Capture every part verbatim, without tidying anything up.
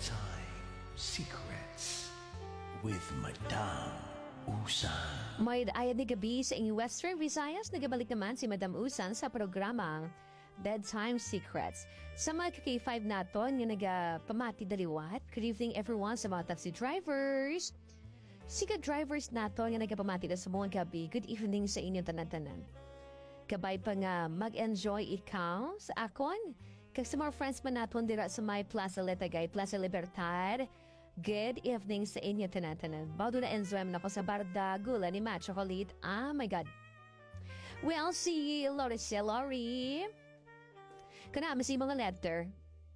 Bedtime Secrets with Madam Usang. May ayad ni gabi sa inyong Western Visayas, nagabalik naman si Madam Usang sa programang Bedtime Secrets. Sa mga K five naton nga nagapamati daliwat, good evening everyone sa mga taxi drivers. Siga drivers naton nga nagapamati na sa mga gabi, good evening sa inyong tanan-tanan. Kabay pa nga mag-enjoy ikaw sa akon, kag sa mga friends man naton dira sa may Plaza Letagay, Plaza Libertad. Good evening sa inyo tanan-tanan. Bawdo na enjoy man ako sa barda gula ni Matt Chocolate. Ah, my God. Well, si Lorisa Lori. Kana si mga letter.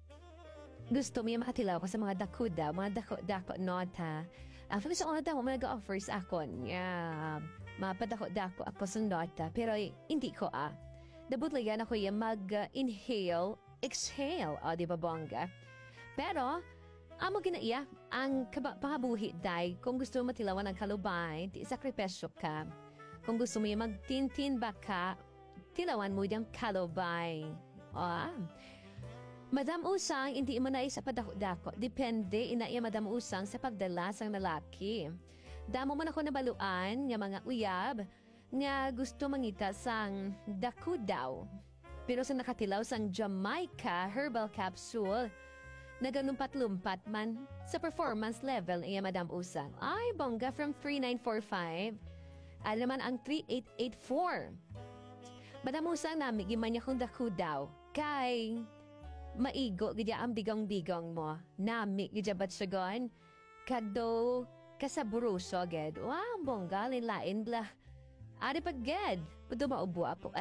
Gusto mo yung makatilaw ko sa mga dakuda, mga dako-dako nota. After sa una daw, mga ga-offers akon. Yeah, mapadako-dako ako sa nota. Pero hindi ko ah. Dabutlayan ako yung mag-inhale, exhale. O, di ba bongga? Pero, amo ginaiya, ang pahabuhi day, kung gusto mo matilawan ng kalubay, ti sakripisyo ka. Kung gusto mo yung magtintin ba ka, tilawan mo yung kalubay. Ah. Madam Usang, hindi mo na isa padako-dako. Depende, ina iya Madam Usang sa pagdala sang lalaki. Damo man ako nabaluan, nga mga uyab, nga gusto mangita sang dako daw. Pero sa nakatilaw sang Jamaica Herbal Capsule, naganumpat-lumpat man sa performance level iya Madam Usang. Ay, bongga from three nine four five. Alam man ang three eight eight four. Madam Usang, nami giman niya kung dako daw. Kay, maigo, gidya ang bigong-bigong mo. Nami, gidya ba't sagon? Kado, kasaburuso, ged. Wow, bongga, linlain, blah. Ari pag, ged. Pado maubo ako.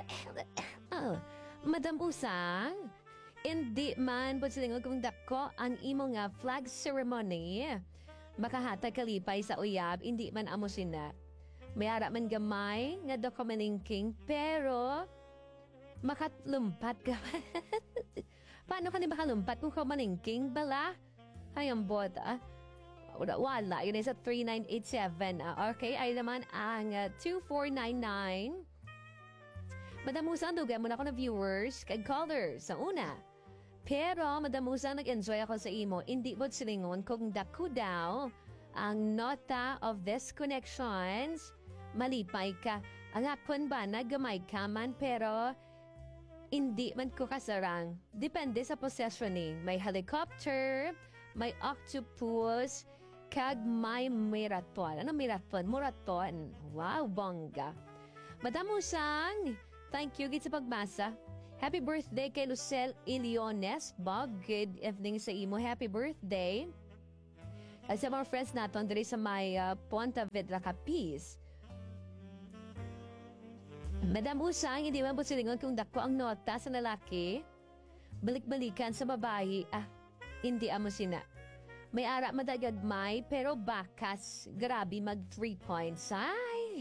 Oh, Madam Usang, hindi man po silingon kung dako ang imo nga flag ceremony. Makahatag kalipay sa uyab, hindi man amo sina. Mayara man gamay nga dako maningking, pero makatlumpat ka. Paano ka ni makalumpat kung ka maningking bala? Hayang bota. Wala, wala. Yun ay sa three nine eight seven. Uh, okay, ay naman ang uh, two four nine nine. Madam Usang, dugan mo na ako na viewers kag callers. Sa una. Pero, Madam Usang, nag-enjoy ako sa imo. Hindi mo silingon kung dako daw ang nota of this connections. Malipay ka. Ang akon ba, nagamay ka man, pero hindi man ko kasarang. Depende sa possessioning. May helicopter, may octopus, kag may marathon. Ano marathon? Marathon. Wow, bongga. Madam Usang, thank you git sa pagmasa. Happy birthday kay Lucel Iliones. Bog, good evening sa imo. Happy birthday. At sa mga friends natin diri sa may uh, Ponta Vedra Capiz. Madam Usang, hindi man po silingon kung dako ang nota sa lalaki. Balik-balikan sa babae. Ah, hindi amo sina. May ara madagagmay, pero bakas. Grabe mag three points. Ay!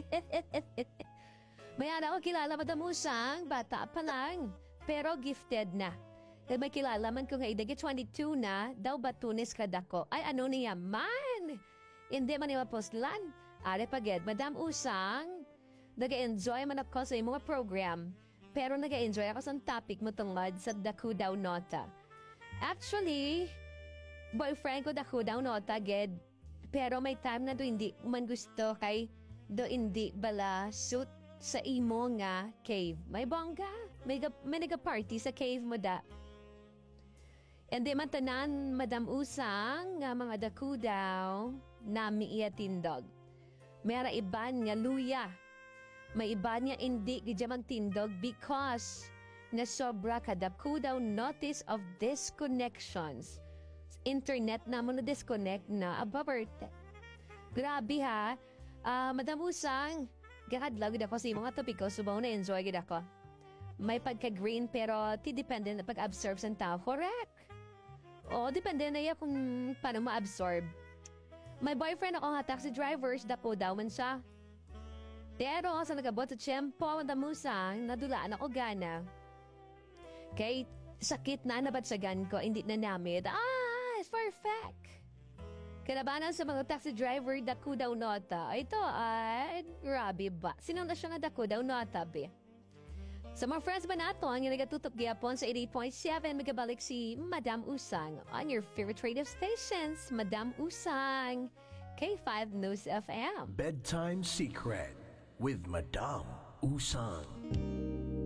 May ara ko kilala, Madam Usang, bata pa lang, pero gifted na. Kaya may kilala man kung haidagi twenty-two na, daw batunis ka dako. Ay, ano niya man? Hindi man niya postlan. Are paged, Madam Usang, nag-enjoy man ako sa mga program, pero nag-enjoy ako sa topic mo tungod sa dako daw nota. Actually, boyfriend ko dako daw nota, ged, pero may time na do hindi man gusto kay do hindi bala suit sa imo nga cave. May bongga. May, may nag-party sa cave mo da. And di man tanan, Madam Usang, nga mga daku daw, nami iya tindog. Mayara iban nga luya. May iban nga hindi gidya magtindog because na sobra kadaku daw notice of disconnections. Internet na mo na disconnect na ababerte. Grabe ha. Uh, Madam Usang, gakadlag ako sa mga topiko, subaw na enjoy gid ako. May pagka-green pero ti depende na pag-absorb sa tao. Correct. O, depende na yan kung paano ma-absorb. May boyfriend ako nga taxi drivers, dako daw man siya. Pero sa nagabot sa tiyempo, Madam Usang, nadulaan ako gana. Kay sakit na nabatsagan ko, hindi na namit. Ah, it's perfect. Kalabanan sa mga taxi driver, dako daw nota. Ito ay, grabe ba? Sino na siya nga dako daw nota, be? Sa mga friends ba nato, ang nagatutok gyapon sa eighty-eight point seven, magabalik si Madam Usang on your favorite radio stations. Madam Usang, K five News F M. Bedtime Secret with Madame Usang.